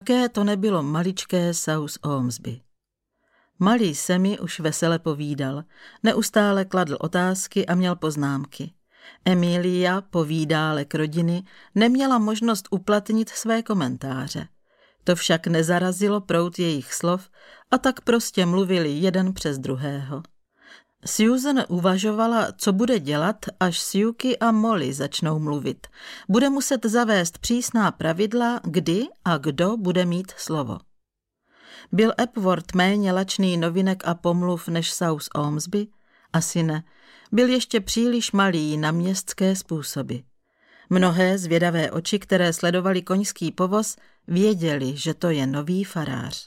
Také to nebylo maličké South Ormsby. Malý Sammy už vesele povídal, neustále kladl otázky a měl poznámky. Emilia, povídálek rodiny, neměla možnost uplatnit své komentáře. To však nezarazilo proud jejich slov a tak prostě mluvili jeden přes druhého. Susan uvažovala, co bude dělat, až Sjuki a Molly začnou mluvit. Bude muset zavést přísná pravidla, kdy a kdo bude mít slovo. Byl Epworth méně lačný novinek a pomluv než South Ormsby? Asi ne. Byl ještě příliš malý na městské způsoby. Mnohé zvědavé oči, které sledovali koňský povoz, věděli, že to je nový farář.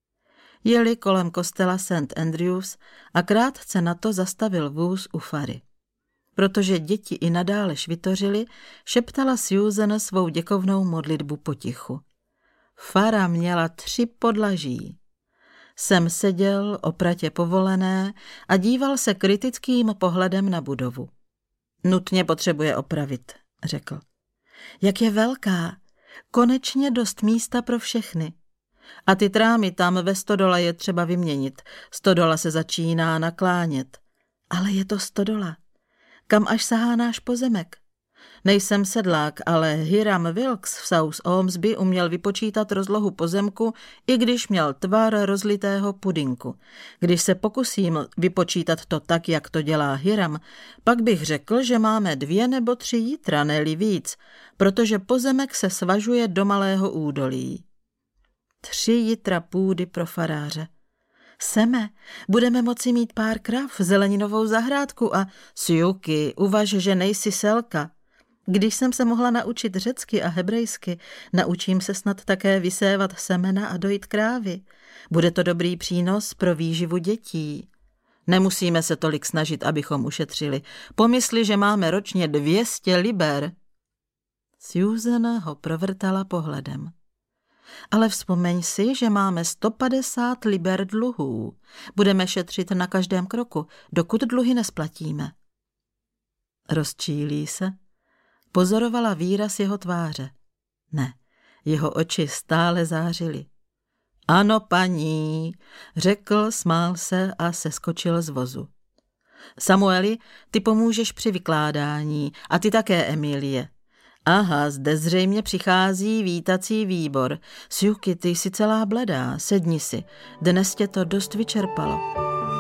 Jeli kolem kostela St. Andrews a krátce na to zastavil vůz u fary. Protože děti i nadále švitořily, šeptala Susan svou děkovnou modlitbu potichu. Fara měla 3 podlaží. Sam seděl opratě povolené a díval se kritickým pohledem na budovu. Nutně potřebuje opravit, řekl. Jak je velká, konečně dost místa pro všechny. A ty trámy tam ve stodole je třeba vyměnit. Stodola se začíná naklánět. Ale je to stodola. Kam až sahá náš pozemek? Nejsem sedlák, ale Hiram Wilkes v South Ormsby uměl vypočítat rozlohu pozemku, i když měl tvar rozlitého pudinku. Když se pokusím vypočítat to tak, jak to dělá Hiram, pak bych řekl, že máme 2 nebo 3 jitra, ne-li víc, protože pozemek se svažuje do malého údolí. 3 jitra půdy pro faráře. Seme, budeme moci mít pár krav, zeleninovou zahrádku a Sjuki, uvaž, že nejsi selka. Když jsem se mohla naučit řecky a hebrejsky, naučím se snad také vysévat semena a dojít krávy. Bude to dobrý přínos pro výživu dětí. Nemusíme se tolik snažit, abychom ušetřili. Pomysli, že máme ročně 200 liber. Susan ho provrtala pohledem. Ale vzpomeň si, že máme 150 liber dluhů. Budeme šetřit na každém kroku, dokud dluhy nesplatíme. Rozčílí se? Pozorovala výraz jeho tváře. Ne, jeho oči stále zářily. Ano, paní, řekl, smál se a seskočil z vozu. Samueli, ty pomůžeš při vykládání a ty také, Emilie. Aha, zde zřejmě přichází vítací výbor. Sjuki, ty jsi celá bledá, sedni si, dnes tě to dost vyčerpalo.